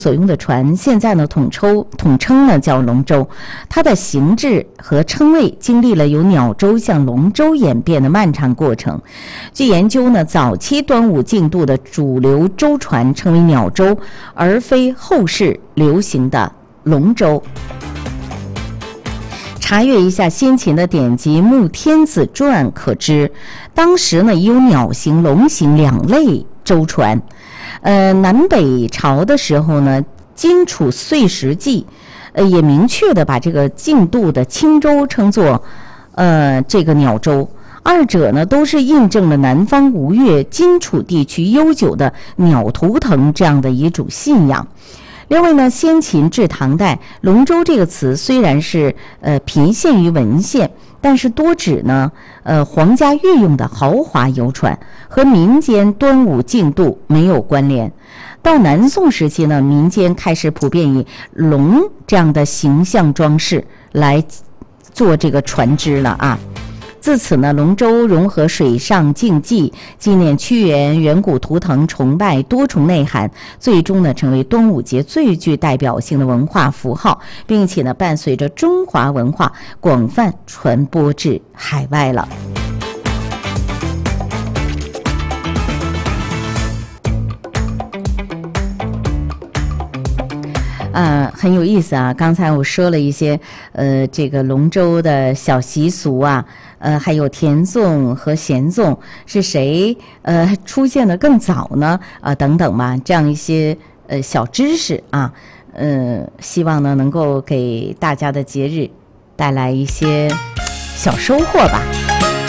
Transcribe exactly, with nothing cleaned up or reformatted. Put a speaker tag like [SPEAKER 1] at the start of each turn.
[SPEAKER 1] 所用的船现在呢统称统称呢叫龙舟，它的形制和称谓经历了由鸟舟向龙舟演变的漫长过程。据研究呢，早期端午竞渡的主流舟船称为鸟舟，而非后世流行的龙舟。查阅一下先秦的典籍《穆天子传》可知，当时呢有鸟形、龙形两类舟船。呃，南北朝的时候呢，《荆楚岁时记》呃也明确的把这个竞渡的轻舟称作呃这个鸟舟。二者呢都是印证了南方吴越荆楚地区悠久的鸟图腾这样的一种信仰。另外呢，先秦至唐代，龙舟这个词虽然是呃频现于文献，但是多指呢呃皇家御用的豪华游船，和民间端午竞渡没有关联。到南宋时期呢，民间开始普遍以龙这样的形象装饰来做这个船只了啊。自此呢，龙舟融合水上竞技、纪念屈原、远古图腾崇拜多重内涵，最终呢成为端午节最具代表性的文化符号，并且呢伴随着中华文化广泛传播至海外了。呃，很有意思啊！刚才我说了一些，呃，这个龙舟的小习俗啊，呃，还有填纵和弦纵是谁呃出现的更早呢？啊、呃，等等嘛，这样一些呃小知识啊，呃，希望呢能够给大家的节日带来一些小收获吧。